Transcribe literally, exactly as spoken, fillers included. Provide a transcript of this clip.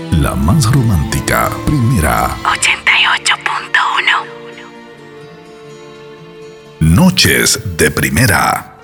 La más romántica, Primera. ochenta y ocho punto uno. Noches de Primera.